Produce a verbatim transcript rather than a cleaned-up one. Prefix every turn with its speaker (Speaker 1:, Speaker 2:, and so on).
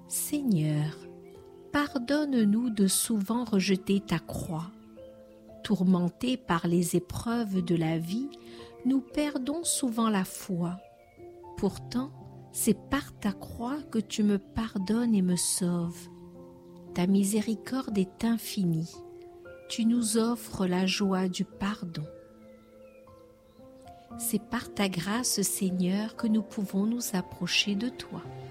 Speaker 1: Seigneur, pardonne-nous de souvent rejeter ta croix. Tourmentés par les épreuves de la vie, nous perdons souvent la foi. Pourtant, c'est par ta croix que tu me pardonnes et me sauves. Ta miséricorde est infinie. Tu nous offres la joie du pardon. C'est par ta grâce, Seigneur, que nous pouvons nous approcher de toi.